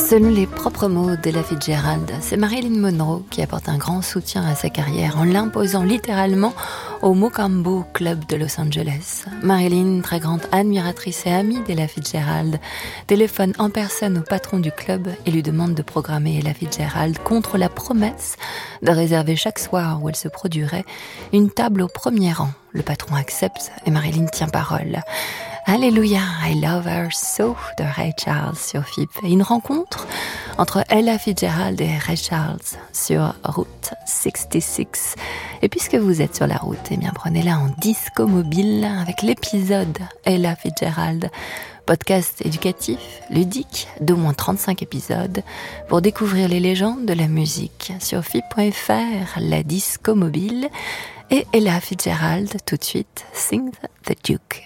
Selon les propres mots d'Ella Fitzgerald, c'est Marilyn Monroe qui apporte un grand soutien à sa carrière en l'imposant littéralement au Mocambo Club de Los Angeles. Marilyn, très grande admiratrice et amie d'Ella Fitzgerald, téléphone en personne au patron du club et lui demande de programmer Ella Fitzgerald contre la promesse de réserver chaque soir où elle se produirait une table au premier rang. Le patron accepte et Marilyn tient parole. Alléluia, I love her so de Ray Charles sur FIP. Et une rencontre entre Ella Fitzgerald et Ray Charles sur Route 66. Et puisque vous êtes sur la route, eh bien prenez-la en disco mobile avec l'épisode Ella Fitzgerald. Podcast éducatif, ludique, d'au moins 35 épisodes pour découvrir les légendes de la musique sur FIP.fr, la disco mobile et Ella Fitzgerald tout de suite, Sing the Duke.